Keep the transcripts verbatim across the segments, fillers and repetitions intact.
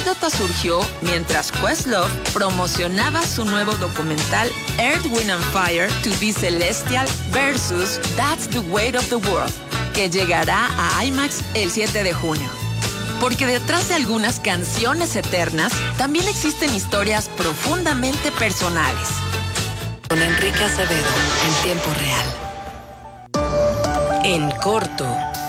anécdota surgió mientras Questlove promocionaba su nuevo documental Earth, Wind and Fire to be Celestial versus That's the Weight of the World, que llegará a IMAX el siete de junio. Porque detrás de algunas canciones eternas, también existen historias profundamente personales. Con Enrique Acevedo, en tiempo real. En corto.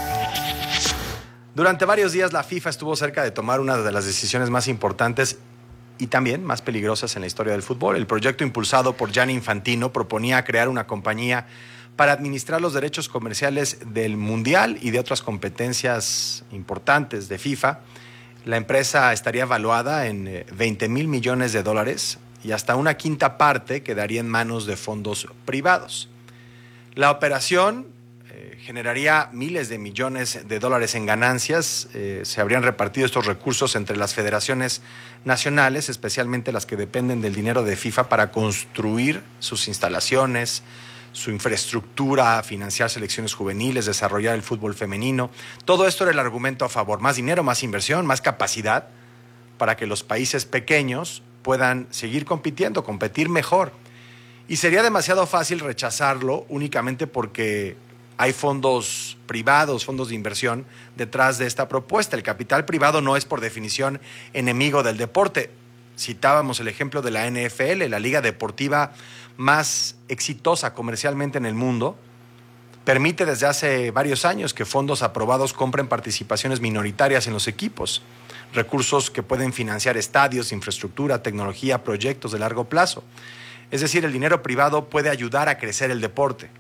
Durante varios días la FIFA estuvo cerca de tomar una de las decisiones más importantes y también más peligrosas en la historia del fútbol. El proyecto impulsado por Gianni Infantino proponía crear una compañía para administrar los derechos comerciales del Mundial y de otras competencias importantes de FIFA. La empresa estaría valuada en veinte mil millones de dólares y hasta una quinta parte quedaría en manos de fondos privados. La operación eh, generaría miles de millones de dólares en ganancias. Eh, se habrían repartido estos recursos entre las federaciones nacionales, especialmente las que dependen del dinero de FIFA para construir sus instalaciones, su infraestructura, financiar selecciones juveniles, desarrollar el fútbol femenino. Todo esto era el argumento a favor: más dinero, más inversión, más capacidad para que los países pequeños puedan seguir compitiendo, competir mejor. Y sería demasiado fácil rechazarlo únicamente porque hay fondos privados, fondos de inversión detrás de esta propuesta. El capital privado no es por definición enemigo del deporte. Citábamos el ejemplo de la N F L, la liga deportiva más exitosa comercialmente en el mundo. Permite desde hace varios años que fondos aprobados compren participaciones minoritarias en los equipos, recursos que pueden financiar estadios, infraestructura, tecnología, proyectos de largo plazo. Es decir, el dinero privado puede ayudar a crecer el deporte.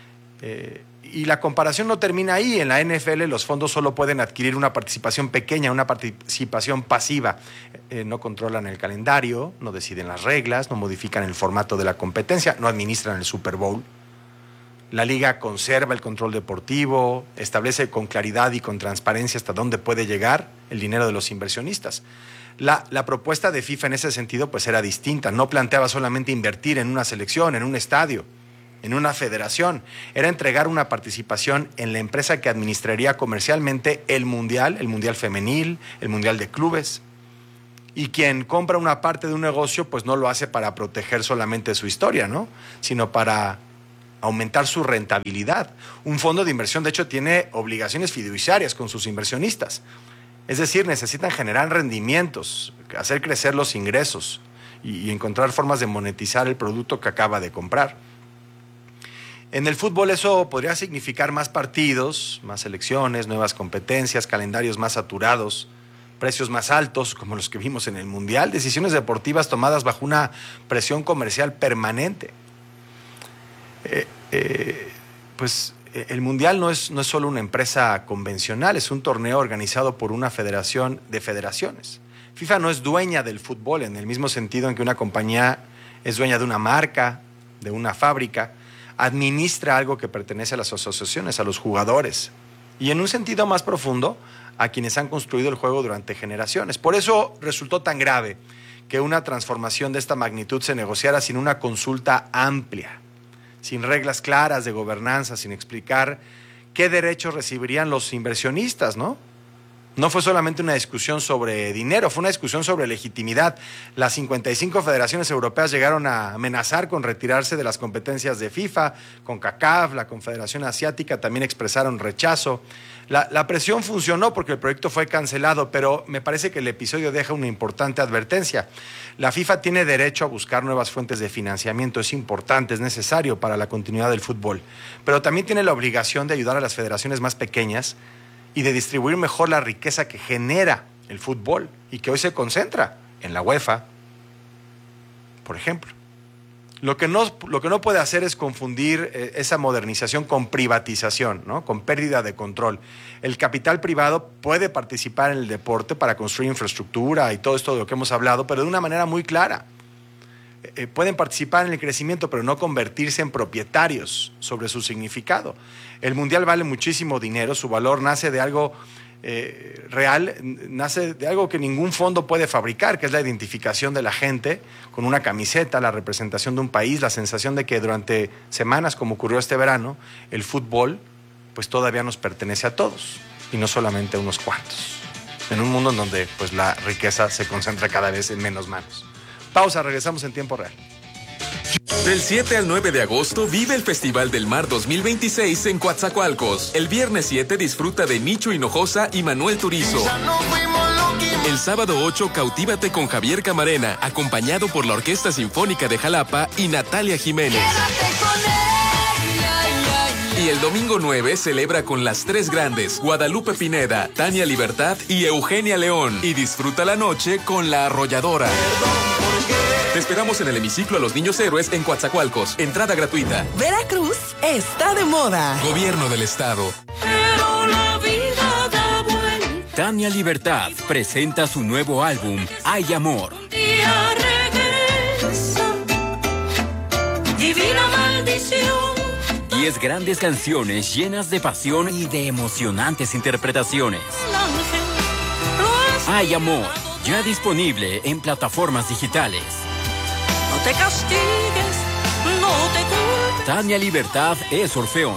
Eh, y la comparación no termina ahí. En la N F L los fondos solo pueden adquirir una participación pequeña, una participación pasiva. Eh, no controlan el calendario, no deciden las reglas, no modifican el formato de la competencia, no administran el Super Bowl. La liga conserva el control deportivo, establece con claridad y con transparencia hasta dónde puede llegar el dinero de los inversionistas. La, la propuesta de FIFA en ese sentido pues era distinta. No planteaba solamente invertir en una selección, en un estadio, en una federación. Era entregar una participación en la empresa que administraría comercialmente el Mundial, el Mundial femenil, el Mundial de clubes. Y quien compra una parte de un negocio pues no lo hace para proteger solamente su historia, ¿no?, sino para aumentar su rentabilidad. Un fondo de inversión, de hecho, tiene obligaciones fiduciarias con sus inversionistas. Es decir, necesitan generar rendimientos, hacer crecer los ingresos y, y encontrar formas de monetizar el producto que acaba de comprar. En el fútbol eso podría significar más partidos, más selecciones, nuevas competencias, calendarios más saturados, precios más altos, como los que vimos en el Mundial, decisiones deportivas tomadas bajo una presión comercial permanente. Eh, eh, pues el Mundial no es, no es solo una empresa convencional, es un torneo organizado por una federación de federaciones. FIFA no es dueña del fútbol en el mismo sentido en que una compañía es dueña de una marca, de una fábrica. Administra algo que pertenece a las asociaciones, a los jugadores, y en un sentido más profundo, a quienes han construido el juego durante generaciones. Por eso resultó tan grave que una transformación de esta magnitud se negociara sin una consulta amplia, sin reglas claras de gobernanza, sin explicar qué derechos recibirían los inversionistas, ¿no? No fue solamente una discusión sobre dinero, fue una discusión sobre legitimidad. Las cincuenta y cinco federaciones europeas llegaron a amenazar con retirarse de las competencias de FIFA, CONCACAF, la Confederación Asiática también expresaron rechazo. La, la presión funcionó porque el proyecto fue cancelado, pero me parece que el episodio deja una importante advertencia. La FIFA tiene derecho a buscar nuevas fuentes de financiamiento, es importante, es necesario para la continuidad del fútbol, pero también tiene la obligación de ayudar a las federaciones más pequeñas y de distribuir mejor la riqueza que genera el fútbol y que hoy se concentra en la UEFA, por ejemplo. Lo que no, lo que no puede hacer es confundir eh, esa modernización con privatización, ¿no?, con pérdida de control. El capital privado puede participar en el deporte para construir infraestructura y todo esto de lo que hemos hablado, pero de una manera muy clara. Eh, pueden participar en el crecimiento, pero no convertirse en propietarios sobre su significado. El Mundial vale muchísimo dinero, su valor nace de algo eh, real, nace de algo que ningún fondo puede fabricar, que es la identificación de la gente con una camiseta, la representación de un país, la sensación de que durante semanas, como ocurrió este verano, el fútbol pues todavía nos pertenece a todos y no solamente a unos cuantos. en un mundo en donde pues, la riqueza se concentra cada vez en menos manos. Pausa, regresamos en tiempo real. Del siete al nueve de agosto vive el Festival del Mar dos mil veintiséis en Coatzacoalcos. El viernes siete disfruta de Nicho Hinojosa y Manuel Turizo. El sábado ocho cautívate con Javier Camarena, acompañado por la Orquesta Sinfónica de Jalapa y Natalia Jiménez. Y el domingo nueve celebra con las tres grandes, Guadalupe Pineda, Tania Libertad y Eugenia León. Y disfruta la noche con La Arrolladora. Te esperamos en el hemiciclo a los Niños Héroes en Coatzacoalcos. Entrada gratuita. Veracruz está de moda. Gobierno del Estado. Pero la vida da vuelta. Tania Libertad presenta su nuevo álbum, Hay Amor. Un día regresa. Divina maldición. Diez grandes canciones llenas de pasión y de emocionantes interpretaciones. El ángel. Hay Amor, ya disponible en plataformas digitales. No te castigues, no te culpes. Tania Libertad es Orfeón.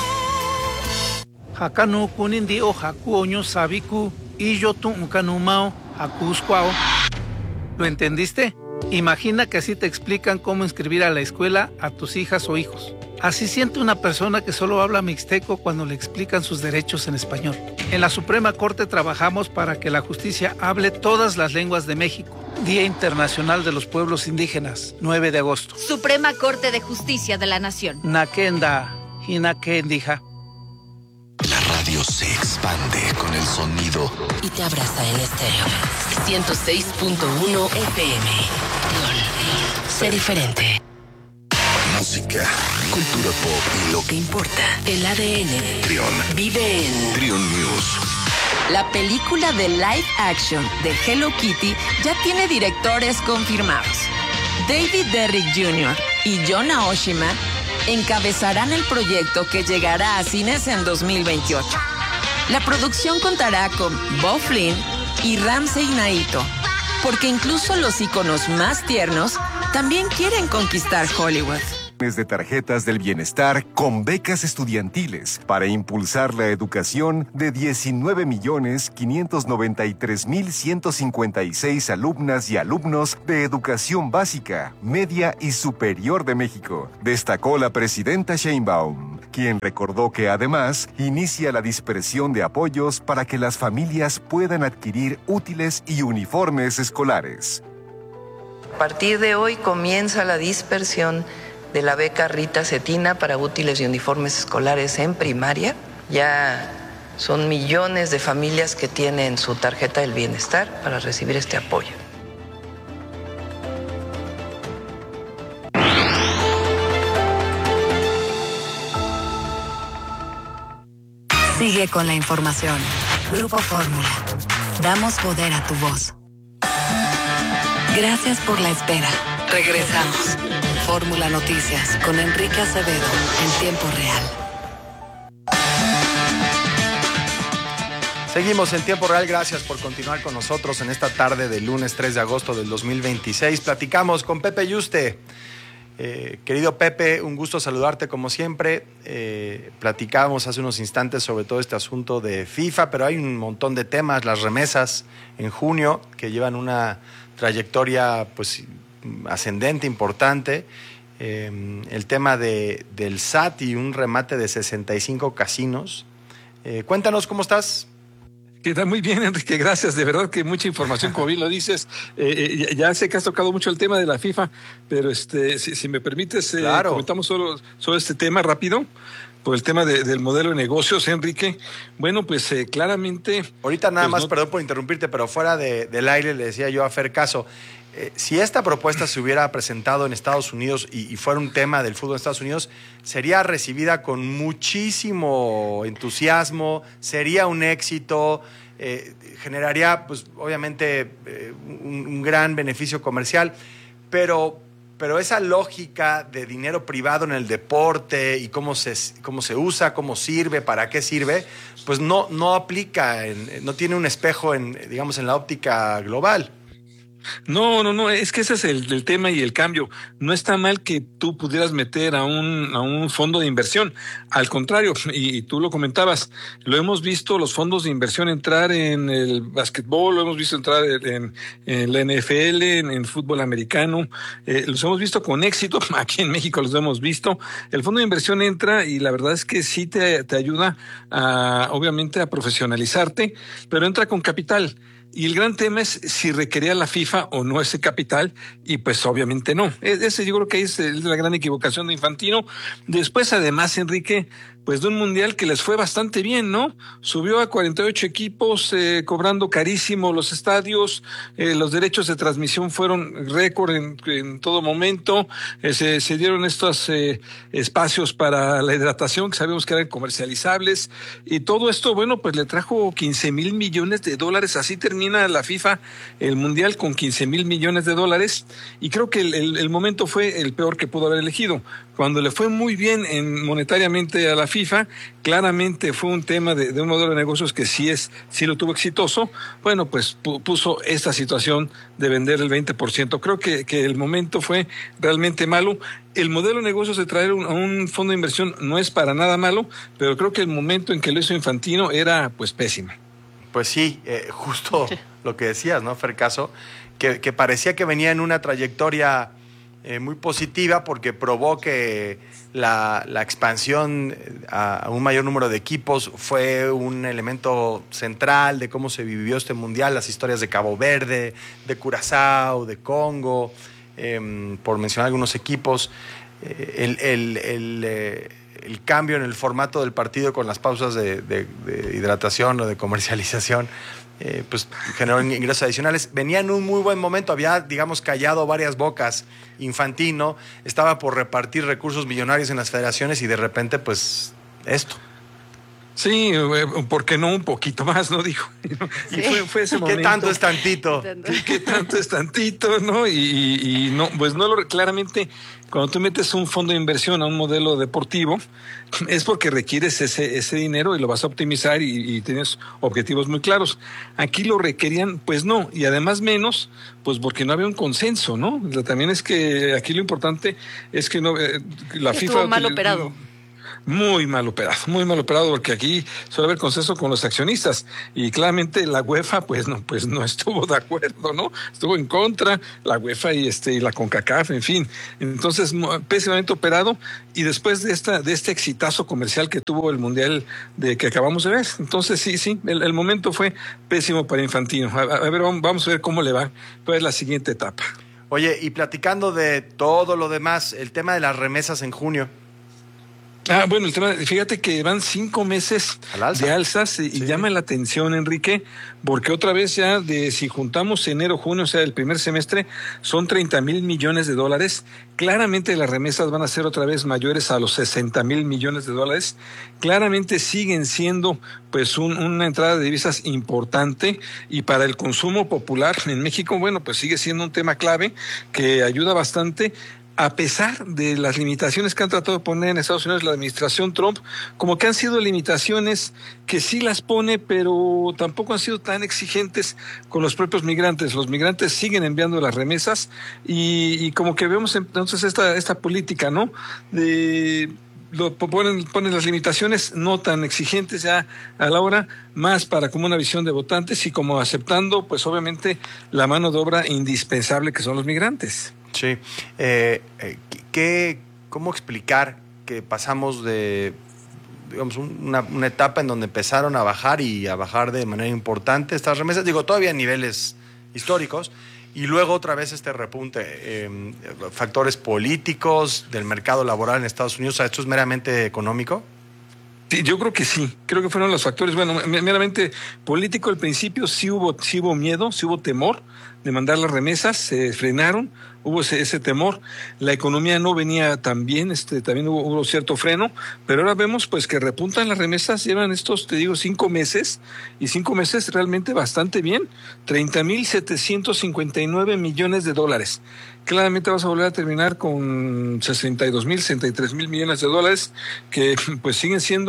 Hakanu kunindi o hakuoño sabiku y yo tu kanumao hakuscuao. ¿Lo entendiste? Imagina que así te explican cómo inscribir a la escuela a tus hijas o hijos. Así siente una persona que solo habla mixteco cuando le explican sus derechos en español. En la Suprema Corte trabajamos para que la justicia hable todas las lenguas de México. Día Internacional de los Pueblos Indígenas, nueve de agosto. Suprema Corte de Justicia de la Nación. Nakenda, Hinakendija. La radio se expande con el sonido Y te abraza en estéreo. ciento seis punto uno F M. Trión. Sé diferente. música, cultura pop y lo ¿Qué importa? El A D N. Trión. Vive en Trión News. La película de live action de Hello Kitty ya tiene directores confirmados. David Derrick junior y John Aoshima encabezarán el proyecto que llegará a cines en dos mil veintiocho. La producción contará con Bob Flynn y Ramsey Naito, porque incluso los íconos más tiernos también quieren conquistar Hollywood. De tarjetas del bienestar con becas estudiantiles para impulsar la educación de diecinueve millones quinientos noventa y tres mil ciento cincuenta y seis alumnas y alumnos de educación básica, media y superior de México, destacó la presidenta Sheinbaum, quien recordó que además inicia la dispersión de apoyos para que las familias puedan adquirir útiles y uniformes escolares. A partir de hoy comienza la dispersión de la beca Rita Cetina para útiles y uniformes escolares en primaria. Ya son millones de familias que tienen su tarjeta del bienestar para recibir este apoyo. Sigue con la información. Grupo Fórmula. Damos poder a tu voz. Gracias por la espera. Regresamos. Fórmula Noticias con Enrique Acevedo en tiempo real. Seguimos en tiempo real, gracias por continuar con nosotros en esta tarde del lunes tres de agosto del dos mil veintiséis. Platicamos con Pepe Yuste. Eh, querido Pepe, un gusto saludarte como siempre. Eh, platicábamos hace unos instantes sobre todo este asunto de FIFA, pero hay un montón de temas, las remesas en junio, que llevan una trayectoria pues ascendente, importante. Eh, el tema de, del S A T y un remate de sesenta y cinco casinos. Eh, cuéntanos, ¿cómo estás? Queda muy bien, Enrique, gracias. De verdad que mucha información, como bien lo dices. Eh, eh, ya sé que has tocado mucho el tema de la FIFA, pero este, si, si me permites, eh, claro. comentamos solo sobre este tema rápido. Por el tema de, del modelo de negocios, Enrique. Bueno, pues eh, claramente... Ahorita nada pues, más, no... perdón por interrumpirte, pero fuera de, del aire le decía yo a Fer Caso, eh, si esta propuesta se hubiera presentado en Estados Unidos y, y fuera un tema del fútbol en Estados Unidos, sería recibida con muchísimo entusiasmo, sería un éxito, eh, generaría, pues, obviamente, eh, un, un gran beneficio comercial, pero... Pero esa lógica de dinero privado en el deporte y cómo se, cómo se usa, cómo sirve, para qué sirve, pues no, no aplica, en, no tiene un espejo en, digamos, en la óptica global. No, no, no, es que ese es el, el tema y el cambio. No está mal que tú pudieras meter a un, a un fondo de inversión. Al contrario, y, y tú lo comentabas, lo hemos visto los fondos de inversión entrar en el básquetbol, lo hemos visto entrar en, en la N F L, en, en fútbol americano, eh, los hemos visto con éxito, aquí en México los hemos visto. El fondo de inversión entra y la verdad es que sí te, te ayuda a, obviamente, a profesionalizarte, pero entra con capital. Y el gran tema es si requería la FIFA o no ese capital, y pues obviamente no. Ese yo creo que es la gran equivocación de Infantino. Después, además, Enrique, pues de un mundial que les fue bastante bien, ¿no? Subió a cuarenta y ocho equipos, eh, cobrando carísimo los estadios, eh, los derechos de transmisión fueron récord en, en todo momento, eh, se, se dieron estos eh, espacios para la hidratación que sabíamos que eran comercializables, y todo esto, bueno, pues le trajo quince mil millones de dólares, así termina la FIFA el mundial con quince mil millones de dólares, y creo que el, el, el momento fue el peor que pudo haber elegido. Cuando le fue muy bien en monetariamente a la FIFA, claramente fue un tema de, de un modelo de negocios que sí es, sí lo tuvo exitoso. Bueno, pues puso esta situación de vender el veinte por ciento. Creo que, que el momento fue realmente malo. El modelo de negocios de traer un, a un fondo de inversión no es para nada malo, pero creo que el momento en que lo hizo Infantino era pues pésimo. Pues sí, eh, justo sí. Lo que decías, ¿no, Fercaso? Que, que parecía que venía en una trayectoria eh, muy positiva porque probó que la, la expansión a, a un mayor número de equipos fue un elemento central de cómo se vivió este mundial, las historias de Cabo Verde, de Curazao, de Congo, eh, por mencionar algunos equipos. Eh, el, el, el, eh, el cambio en el formato del partido con las pausas de, de, de hidratación o de comercialización, eh, pues generó ingresos adicionales. Venía en un muy buen momento, había, digamos, callado varias bocas. Infantino estaba por repartir recursos millonarios en las federaciones y de repente, pues, esto. Sí, ¿por qué no un poquito más, no? Dijo. Sí. Y fue, fue ese momento. ¿Qué tanto es tantito? ¿Qué, qué tanto es tantito, no? Y, y, y no, pues no lo, claramente, cuando tú metes un fondo de inversión a un modelo deportivo, es porque requieres ese, ese dinero y lo vas a optimizar y, y tienes objetivos muy claros. Aquí lo requerían, pues no, y además menos, pues porque no había un consenso, ¿no? También es que aquí lo importante es que no, eh, la Estuvo FIFA... mal operado. Muy mal operado, muy mal operado, porque aquí suele haber consenso con los accionistas y claramente la UEFA pues no, pues no estuvo de acuerdo, ¿no? Estuvo en contra, la UEFA y este y la CONCACAF, en fin. Entonces, pésimamente operado, y después de esta de este exitazo comercial que tuvo el Mundial de que acabamos de ver. Entonces, sí, sí, el, el momento fue pésimo para Infantino. A, a ver, vamos a ver cómo le va. Pues la siguiente etapa. Oye, y platicando de todo lo demás, el tema de las remesas en junio. Ah, bueno, el tema, fíjate que van cinco meses alza. de alzas y, sí. y llama la atención, Enrique, porque otra vez ya de si juntamos enero, junio, o sea, el primer semestre, son treinta mil millones de dólares. Claramente las remesas van a ser otra vez mayores a los sesenta mil millones de dólares. Claramente siguen siendo pues un, una entrada de divisas importante, y para el consumo popular en México, bueno, pues sigue siendo un tema clave que ayuda bastante. A pesar de las limitaciones que han tratado de poner en Estados Unidos la administración Trump, como que han sido limitaciones que sí las pone, pero tampoco han sido tan exigentes con los propios migrantes. Los migrantes siguen enviando las remesas y, y como que vemos entonces esta, esta política, ¿no? De... Lo ponen, ponen las limitaciones no tan exigentes ya a la hora, más para como una visión de votantes y como aceptando, pues obviamente, la mano de obra indispensable que son los migrantes. Sí. Eh, ¿qué, ¿Cómo explicar que pasamos de, digamos, una, una etapa en donde empezaron a bajar y a bajar de manera importante estas remesas? Digo, todavía a niveles históricos. Y luego otra vez este repunte, eh, factores políticos, del mercado laboral en Estados Unidos. O sea, ¿esto es meramente económico? Sí, yo creo que sí, creo que fueron los factores, bueno, meramente político. Al principio sí hubo, sí hubo miedo, sí hubo temor de mandar las remesas, se frenaron, hubo ese, ese temor, la economía no venía tan bien, este, también hubo, hubo cierto freno, pero ahora vemos pues que repuntan las remesas, llevan estos, te digo, cinco meses, y cinco meses realmente bastante bien, treinta mil setecientos cincuenta y nueve millones de dólares. Claramente vas a volver a terminar con sesenta y dos mil, sesenta y tres mil millones de dólares, que pues siguen siendo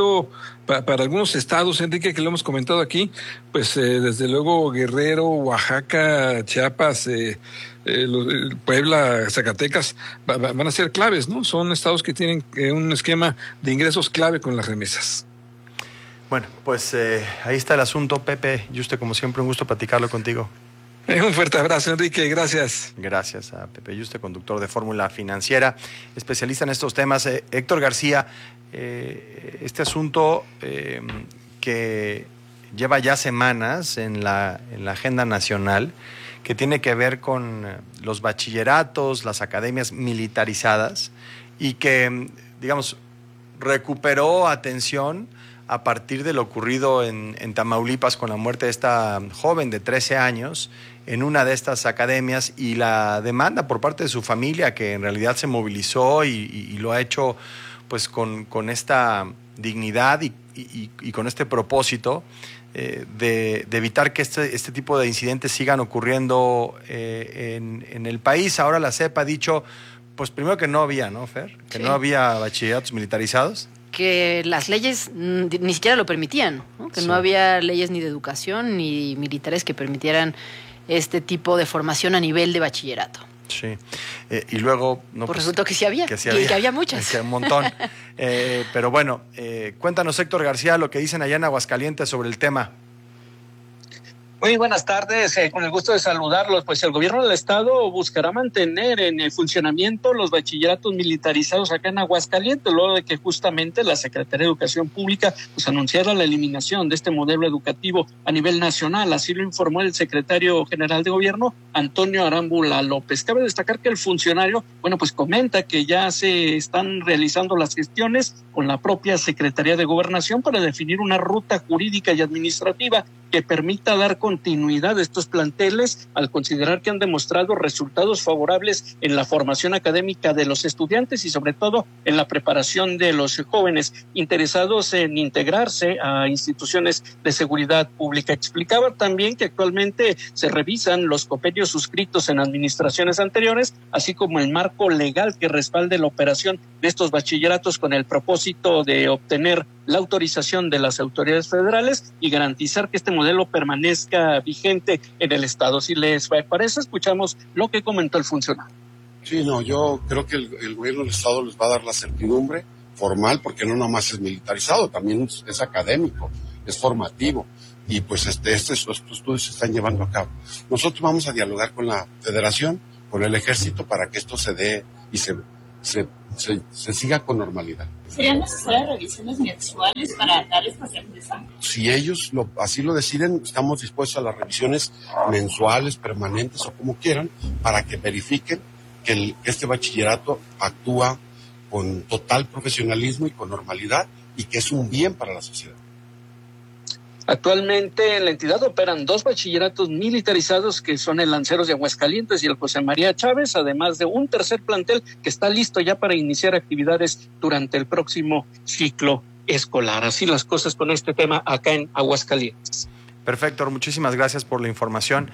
ejemplo, pa, para algunos estados, Enrique, que lo hemos comentado aquí, pues eh, desde luego Guerrero, Oaxaca, Chiapas, eh, eh, Puebla, Zacatecas, va, va, van a ser claves, ¿no? Son estados que tienen eh, un esquema de ingresos clave con las remesas. Bueno, pues eh, ahí está el asunto, Pepe. Yuste, como siempre, un gusto platicarlo contigo. Un fuerte abrazo, Enrique, gracias. Gracias a Pepe Yuste, conductor de Fórmula Financiera, especialista en estos temas. Eh, Héctor García, eh, este asunto eh, que lleva ya semanas en la, en la agenda nacional, que tiene que ver con los bachilleratos, las academias militarizadas, y que, digamos, recuperó atención a partir de lo ocurrido en, en Tamaulipas con la muerte de esta joven de trece años en una de estas academias, y la demanda por parte de su familia, que en realidad se movilizó y, y, y lo ha hecho pues con, con esta dignidad y, y, y con este propósito eh, de, de evitar que este, este tipo de incidentes sigan ocurriendo eh, en, en el país. Ahora la C E P ha dicho, pues primero que no había, ¿no, Fer? Que sí. No había bachilleratos militarizados. Que las leyes ni siquiera lo permitían, ¿no? Que sí. No había leyes ni de educación ni militares que permitieran este tipo de formación a nivel de bachillerato. Sí, eh, y luego... No, pues pues, resultó que sí había, que sí y había, que había muchas. Que un montón. eh, pero bueno, eh, cuéntanos, Héctor García, lo que dicen allá en Aguascalientes sobre el tema. Muy buenas tardes, eh, con el gusto de saludarlos. Pues el gobierno del estado buscará mantener en el funcionamiento los bachilleratos militarizados acá en Aguascalientes, luego de que justamente la Secretaría de Educación Pública pues anunciara la eliminación de este modelo educativo a nivel nacional. Así lo informó el secretario general de gobierno, Antonio Arámbula López. Cabe destacar que el funcionario, bueno, pues comenta que ya se están realizando las gestiones con la propia Secretaría de Gobernación para definir una ruta jurídica y administrativa que permita dar continuidad a estos planteles al considerar que han demostrado resultados favorables en la formación académica de los estudiantes y sobre todo en la preparación de los jóvenes interesados en integrarse a instituciones de seguridad pública. Explicaba también que actualmente se revisan los convenios suscritos en administraciones anteriores, así como el marco legal que respalde la operación de estos bachilleratos con el propósito de obtener la autorización de las autoridades federales y garantizar que este modelo permanezca vigente en el estado. Si les parece, escuchamos lo que comentó el funcionario. Sí, no, yo creo que el, el gobierno del estado les va a dar la certidumbre formal, porque no nomás es militarizado, también es, es académico, es formativo, y pues este, este, estos estudios se están llevando a cabo. Nosotros vamos a dialogar con la federación, con el ejército, para que esto se dé y se, se, se, se siga con normalidad. ¿Serían necesarias revisiones mensuales para dar esta certeza? Si ellos lo, así lo deciden, estamos dispuestos a las revisiones mensuales, permanentes o como quieran, para que verifiquen que el, este bachillerato actúa con total profesionalismo y con normalidad y que es un bien para la sociedad. Actualmente en la entidad operan dos bachilleratos militarizados que son el Lanceros de Aguascalientes y el José María Chávez, además de un tercer plantel que está listo ya para iniciar actividades durante el próximo ciclo escolar. Así las cosas con este tema acá en Aguascalientes. Perfecto, muchísimas gracias por la información.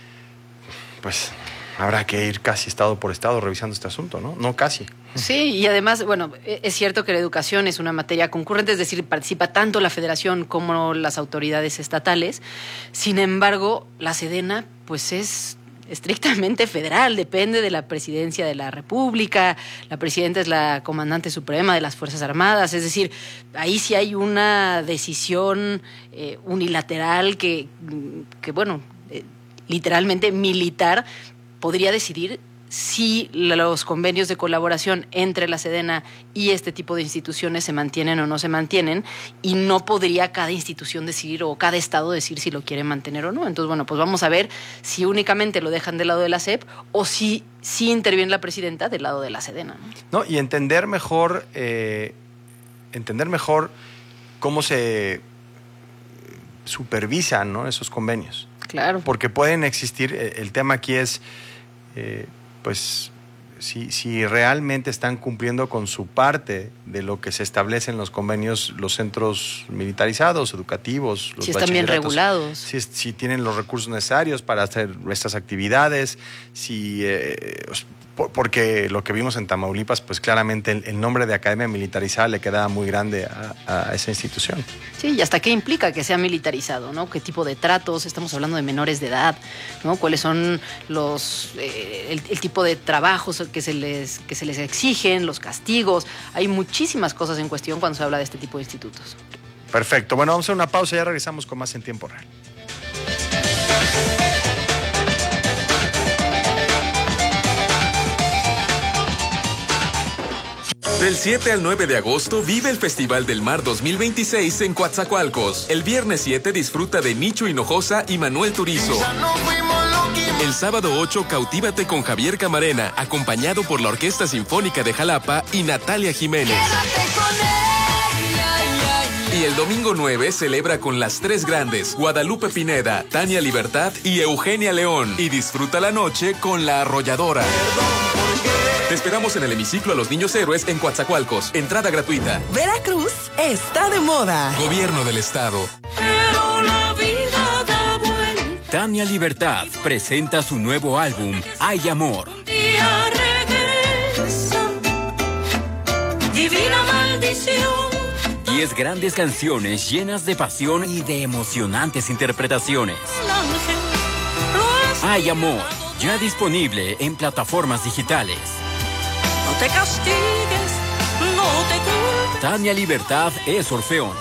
Pues habrá que ir casi estado por estado revisando este asunto, ¿no? No casi. Sí, y además, bueno, es cierto que la educación es una materia concurrente, es decir, participa tanto la federación como las autoridades estatales. Sin embargo, la Sedena, pues es estrictamente federal, depende de la presidencia de la República, la presidenta es la comandante suprema de las Fuerzas Armadas, es decir, ahí sí hay una decisión eh, unilateral que, que bueno, eh, literalmente militar, podría decidir si los convenios de colaboración entre la Sedena y este tipo de instituciones se mantienen o no se mantienen, y no podría cada institución decidir o cada estado decir si lo quiere mantener o no. Entonces, bueno, pues vamos a ver si únicamente lo dejan del lado de la S E P o si, si interviene la presidenta del lado de la Sedena, ¿no? No, y entender mejor, eh, entender mejor cómo se supervisan, ¿no?, esos convenios. Claro. Porque pueden existir, el tema aquí es... Eh, pues si, si realmente están cumpliendo con su parte de lo que se establece en los convenios, los centros militarizados, educativos, los si están bien regulados, si, si tienen los recursos necesarios para hacer estas actividades, si eh, por, porque lo que vimos en Tamaulipas, pues claramente el, el nombre de academia militarizada le quedaba muy grande a, a esa institución. Sí, y hasta qué implica que sea militarizado, ¿no? ¿Qué tipo de tratos? Estamos hablando de menores de edad, ¿no? ¿Cuáles son los eh, el, el tipo de trabajos que se les que se les exigen, los castigos? Hay muchísimas cosas en cuestión cuando se habla de este tipo de institutos. Perfecto. Bueno, vamos a hacer una pausa y ya regresamos con más en tiempo real. Del siete al nueve de agosto vive el Festival del Mar dos mil veintiséis en Coatzacoalcos. El viernes siete disfruta de Nicho Hinojosa y Manuel Turizo. El sábado ocho cautívate con Javier Camarena, acompañado por la Orquesta Sinfónica de Jalapa y Natalia Jiménez. Y el domingo nueve celebra con las tres grandes, Guadalupe Pineda, Tania Libertad y Eugenia León. Y disfruta la noche con La Arrolladora. Te esperamos en el hemiciclo a los Niños Héroes en Coatzacoalcos. Entrada gratuita. Veracruz está de moda. Gobierno del Estado. Pero la vida da vuelta. Tania Libertad presenta su nuevo álbum, Hay Amor. Día regresa. Divina maldición. Diez grandes canciones llenas de pasión y de emocionantes interpretaciones. Hay Amor, ya disponible en plataformas digitales. No te castigues, no te culpes. Tania Libertad es Orfeón.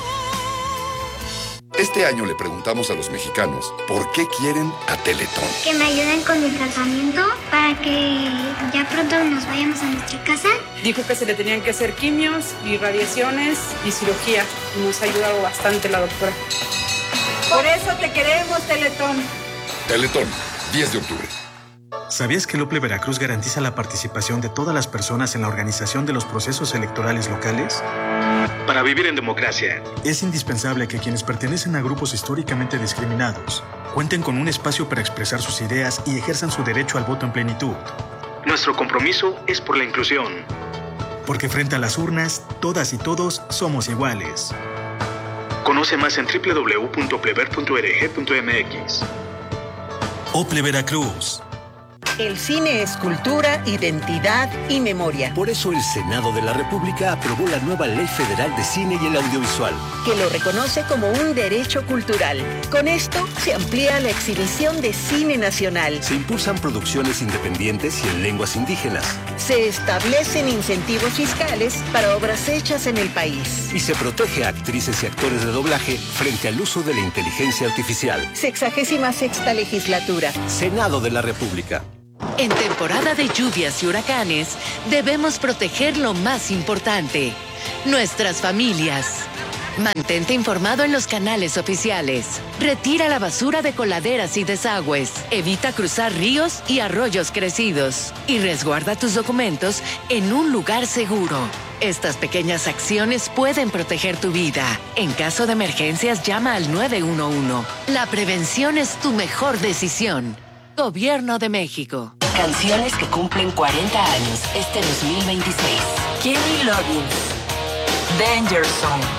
Este año le preguntamos a los mexicanos por qué quieren a Teletón. Que me ayuden con el tratamiento para que ya pronto nos vayamos a nuestra casa. Dijo que se le tenían que hacer quimios y radiaciones y cirugía. Nos ha ayudado bastante la doctora. Por eso te queremos, Teletón. Teletón, diez de octubre. ¿Sabías que el Ople Veracruz garantiza la participación de todas las personas en la organización de los procesos electorales locales? Para vivir en democracia, es indispensable que quienes pertenecen a grupos históricamente discriminados cuenten con un espacio para expresar sus ideas y ejerzan su derecho al voto en plenitud. Nuestro compromiso es por la inclusión. Porque frente a las urnas, todas y todos somos iguales. Conoce más en doble u doble u doble u punto oplever punto org punto m x. Ople Veracruz. El cine es cultura, identidad y memoria. Por eso el Senado de la República aprobó la nueva Ley Federal de Cine y el Audiovisual, que lo reconoce como un derecho cultural. Con esto se amplía la exhibición de cine nacional. Se impulsan producciones independientes y en lenguas indígenas. Se establecen incentivos fiscales para obras hechas en el país. Y se protege a actrices y actores de doblaje frente al uso de la inteligencia artificial. Sexagésima sexta legislatura. Senado de la República. En temporada de lluvias y huracanes, debemos proteger lo más importante, nuestras familias. Mantente informado en los canales oficiales. Retira la basura de coladeras y desagües. Evita cruzar ríos y arroyos crecidos. Y resguarda tus documentos en un lugar seguro. Estas pequeñas acciones pueden proteger tu vida. En caso de emergencias, llama al nueve uno uno. La prevención es tu mejor decisión. Gobierno de México. Canciones que cumplen cuarenta años este dos mil veintiséis. Kenny Loggins, Danger Zone.